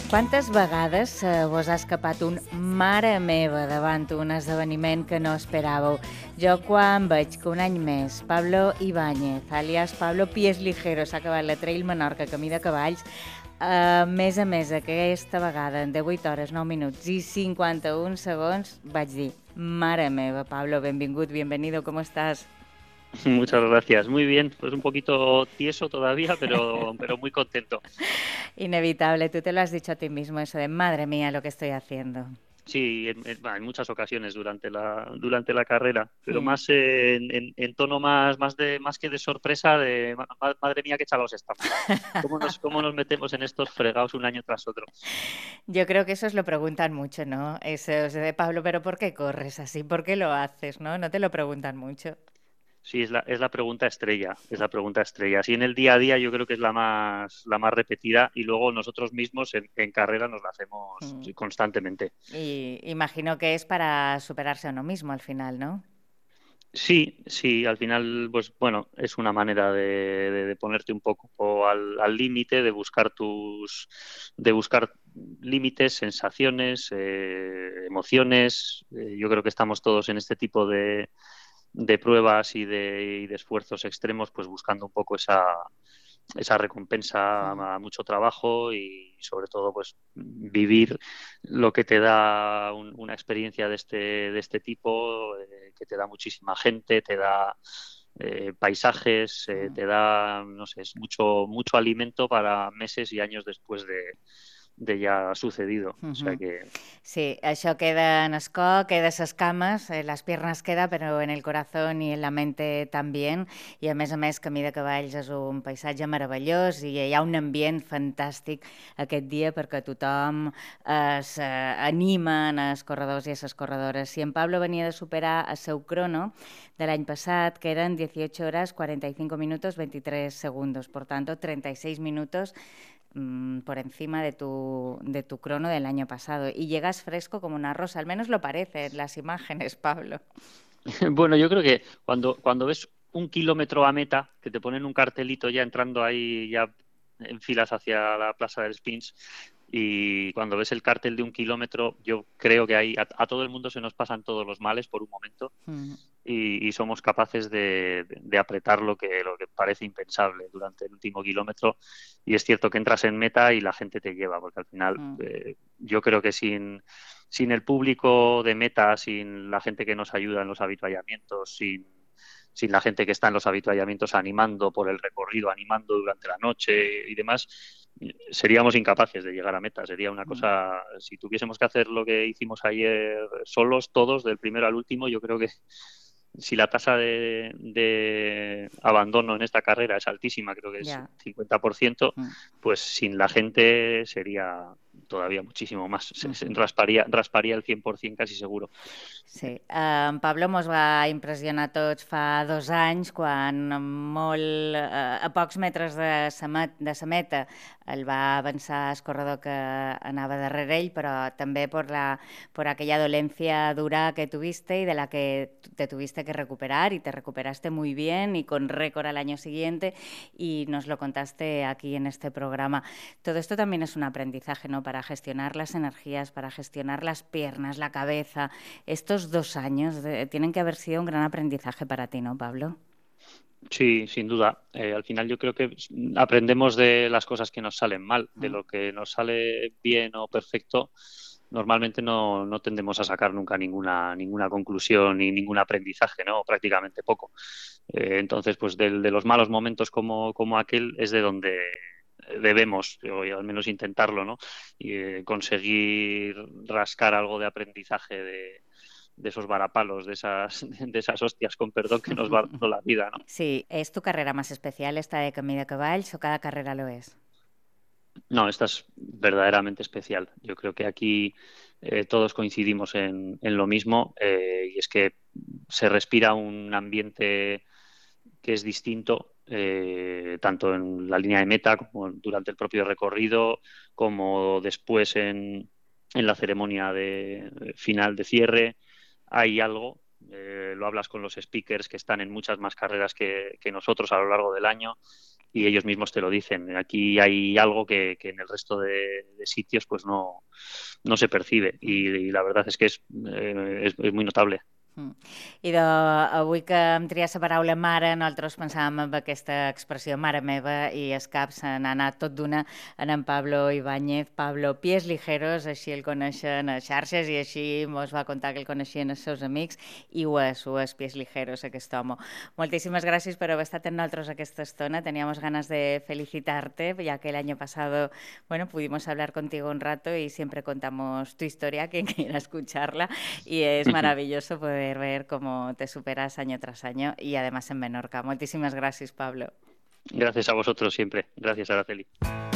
Quantes vegades vos ha escapat un mare meva davant un esdeveniment que no esperàveu? Jo quan veig que un any més Pablo Ibáñez, alias Pablo Pies Ligeros, s'ha acabat la Trail Menorca Camí de Cavalls, a més, aquesta vegada, en 18 hores, 9 minuts i 51 segons, vaig dir, mare meva, Pablo, benvingut, bienvenido, ¿cómo estás? Muchas gracias. Muy bien, pues un poquito tieso todavía, pero muy contento. Inevitable, tú te lo has dicho a ti mismo, eso de madre mía lo que estoy haciendo. Sí, en muchas ocasiones durante la carrera, pero Mm. más en tono más que de sorpresa, de madre mía, qué chalaos estamos. ¿Cómo nos metemos en estos fregados un año tras otro? Yo creo que eso os lo preguntan mucho, ¿no? Eso de Pablo, pero ¿por qué corres así? ¿Por qué lo haces? ¿No? No te lo preguntan mucho. Sí, es la pregunta estrella, es la pregunta estrella. Así en el día a día yo creo que es la más repetida y luego nosotros mismos en carrera nos la hacemos Mm. constantemente. Y imagino que es para superarse a uno mismo al final, ¿no? Sí, sí, al final, pues bueno, es una manera de ponerte un poco al límite, de buscar límites, sensaciones, emociones. Yo creo que estamos todos en este tipo de pruebas y de esfuerzos extremos, pues buscando un poco esa recompensa Mm. a mucho trabajo y sobre todo pues vivir lo que te da una experiencia de este tipo, que te da muchísima gente, te da paisajes, Mm. te da, no sé, es mucho, mucho alimento para meses y años después de ya sucedido. O sea Ujú. que Sí, això queda en escó, queda a ses cames, las piernas queda, però en el corazón i en la mente també. I a més, Camí de Cavalls és un paisatge meravellós i hi ha un ambient fantàstic aquest dia perquè tothom animen els corredors i a les corredores. Si en Pablo venia de superar el seu crono de l'any passat, que eren 18 horas 45 minutos 23 segundos, por tanto 36 minutos por encima de tu crono del año pasado. Y llegas fresco como una rosa, al menos lo parece en las imágenes, Pablo. bueno, yo creo que cuando ves un kilómetro a meta, que te ponen un cartelito ya entrando ahí ya en filas hacia la Plaza del Spins, y cuando ves el cartel de un kilómetro, yo creo que ahí a todo el mundo se nos pasan todos los males por un momento Mm. y somos capaces de apretar lo que parece impensable durante el último kilómetro. Y es cierto que entras en meta y la gente te lleva, porque al final Mm. yo creo que sin el público de meta, sin la gente que nos ayuda en los avituallamientos, sin la gente que está en los avituallamientos animando por el recorrido, animando durante la noche y demás, seríamos incapaces de llegar a meta. Sería una Mm. cosa, si tuviésemos que hacer lo que hicimos ayer solos, todos, del primero al último, yo creo que si la tasa de abandono en esta carrera es altísima, creo que es Ya. 50%, Mm. pues sin la gente sería todavía muchísimo más. Se Mhm. rasparía el 100% casi seguro. Sí, en Pablo mos va impressionar a tots fa 2 anys quan a pocs metres de sa meta el va avançar el corredor que anava darrere ell, però també por aquella dolencia dura que tuviste y de la que te tuviste que recuperar y te recuperaste muy bien y con récord al año siguiente y nos lo contaste aquí en este programa. Todo esto también es un aprendizaje, ¿no? Para gestionar las energías, para gestionar las piernas, la cabeza. Estos 2 años tienen que haber sido un gran aprendizaje para ti, ¿no, Pablo? Sí, sin duda. Al final yo creo que aprendemos de las cosas que nos salen mal, de Mm. lo que nos sale bien o perfecto. Normalmente no tendemos a sacar nunca ninguna conclusión ni ningún aprendizaje, ¿no? Prácticamente poco. Entonces, pues de los malos momentos como aquel es de donde debemos, o al menos intentarlo, ¿no? Y conseguir rascar algo de aprendizaje de esos varapalos, de esas hostias, con perdón, que nos va dando la vida, ¿no? Sí, ¿es tu carrera más especial esta de Camí de Cavalls o cada carrera lo es? No, esta es verdaderamente especial. Yo creo que aquí todos coincidimos en lo mismo, y es que se respira un ambiente que es distinto, tanto en la línea de meta como durante el propio recorrido, como después en la ceremonia de final de cierre. Hay algo, lo hablas con los speakers que están en muchas más carreras que nosotros a lo largo del año, y ellos mismos te lo dicen. Aquí hay algo que en el resto de sitios pues no se percibe y la verdad es que es muy notable. I avui que hem triat la paraula mare, nosaltres pensàvem en aquesta expressió mare meva i el cap se n'ha anat tot d'una en Pablo Ibáñez. Pablo Pies Ligeros, així el coneixen a xarxes i així mos va contar que el coneixien els seus amics i ho és Pies Ligeros aquest home. Moltíssimes gràcies per haver estat amb nosaltres aquesta estona. Teníamos ganas de felicitarte, ya que el año pasado, bueno, pudimos hablar contigo un rato y siempre contamos tu historia, quien quiera escucharla, y es maravilloso poder ver cómo te superas año tras año y además en Menorca. Muchísimas gracias, Pablo. Gracias a vosotros siempre. Gracias, Araceli.